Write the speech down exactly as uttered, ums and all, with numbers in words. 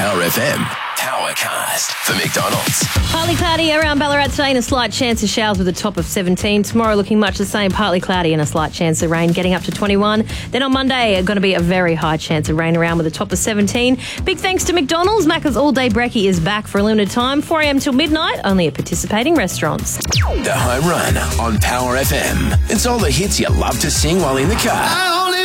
Power F M Powercast for McDonald's. Partly cloudy around Ballarat today and a slight chance of showers with a top of seventeen. Tomorrow looking much the same, partly cloudy and a slight chance of rain, getting up to twenty-one. Then on Monday, going to be a very high chance of rain around with a top of seventeen. Big thanks to McDonald's. Macca's All Day Brekkie is back for a limited time, four a.m. till midnight, only at participating restaurants. The Home Run on Power F M. It's all the hits you love to sing while in the car.